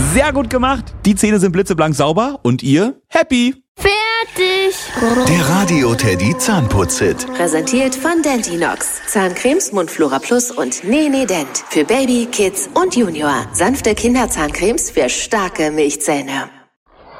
Sehr gut gemacht. Die Zähne sind blitzeblank sauber und ihr happy. Fertig. Der Radio Teddy Zahnputz-Hit. Präsentiert von Dentinox. Zahncremes, Mundflora Plus und Nee Dent. Für Baby, Kids und Junior. Sanfte Kinderzahncremes für starke Milchzähne.